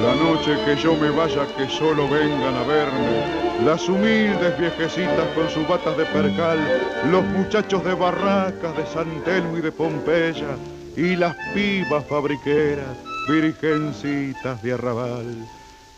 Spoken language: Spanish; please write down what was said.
La noche que yo me vaya, que solo vengan a verme las humildes viejecitas con sus batas de percal, los muchachos de barracas de San Telmo y de Pompeya, y las pibas fabriqueras, virgencitas de arrabal.